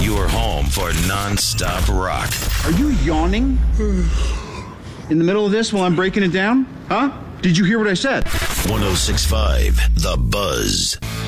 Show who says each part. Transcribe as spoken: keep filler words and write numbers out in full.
Speaker 1: your home for non-stop rock.
Speaker 2: Are you yawning in the middle of this while I'm breaking it down? Huh? Did you hear what I said?
Speaker 1: one oh six point five The Buzz.